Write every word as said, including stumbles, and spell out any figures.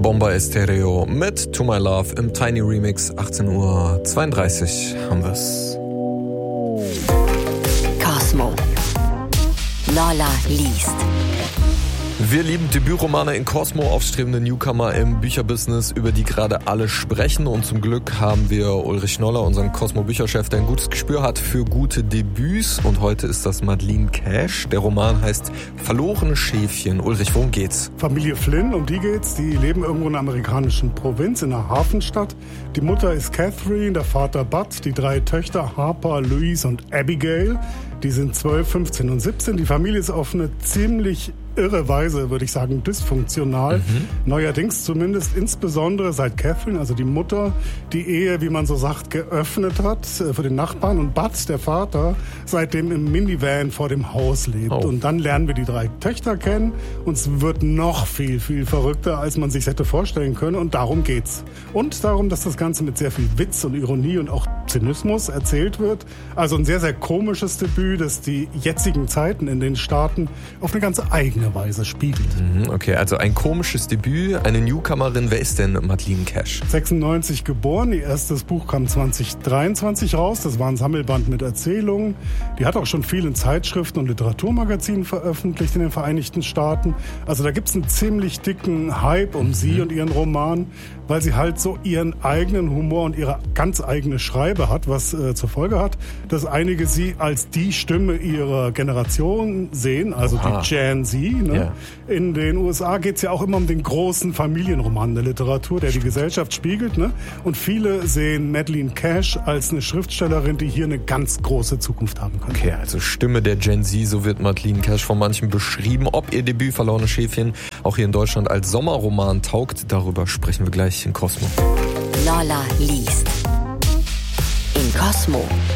Bomba Estéreo mit To My Love im Tiny Remix. achtzehn Uhr zweiunddreißig haben wir's. Cosmo. Lola liest. Wir lieben Debütromane in Cosmo, aufstrebende Newcomer im Bücherbusiness, über die gerade alle sprechen. Und zum Glück haben wir Ulrich Noller, unseren Cosmo-Bücherchef, der ein gutes Gespür hat für gute Debüts. Und heute ist das Madeleine Cash. Der Roman heißt Verlorene Schäfchen. Ulrich, worum geht's? Familie Flynn, um die geht's. Die leben irgendwo in einer amerikanischen Provinz, in einer Hafenstadt. Die Mutter ist Catherine, der Vater Bud, die drei Töchter Harper, Louise und Abigail. Die sind zwölf, fünfzehn und siebzehn. Die Familie ist auf eine ziemlich irre Weise, würde ich sagen, dysfunktional. Mhm. Neuerdings zumindest, insbesondere seit Catherine, also die Mutter, die Ehe, wie man so sagt, geöffnet hat für den Nachbarn und Bud, der Vater, seitdem im Minivan vor dem Haus lebt. Oh. Und dann lernen wir die drei Töchter kennen und es wird noch viel, viel verrückter, als man sich hätte vorstellen können. Und darum geht's. Und darum, dass das Ganze mit sehr viel Witz und Ironie und auch Zynismus erzählt wird. Also ein sehr, sehr komisches Debüt, das die jetzigen Zeiten in den Staaten auf eine ganz eigene Weise spiegelt. Okay, also ein komisches Debüt, eine Newcomerin. Wer ist denn Madeleine Cash? sechsundneunzig geboren, ihr erstes Buch kam zwanzig dreiundzwanzig raus, das war ein Sammelband mit Erzählungen. Die hat auch schon viel in Zeitschriften und Literaturmagazinen veröffentlicht in den Vereinigten Staaten. Also da gibt's einen ziemlich dicken Hype um mhm. sie und ihren Roman, weil sie halt so ihren eigenen Humor und ihre ganz eigene Schreibe hat, was äh, zur Folge hat, dass einige sie als die Stimme ihrer Generation sehen, also Oha. die Gen Z. Ne? Ja. In den U S A geht's ja auch immer um den großen Familienroman der Literatur, der die Gesellschaft spiegelt. Ne? Und viele sehen Madeleine Cash als eine Schriftstellerin, die hier eine ganz große Zukunft haben kann. Okay, also Stimme der Gen Z, so wird Madeleine Cash von manchen beschrieben. Ob ihr Debüt Verlorene Schäfchen auch hier in Deutschland als Sommerroman taugt, darüber sprechen wir gleich in Cosmo. Lola liest. In Cosmo.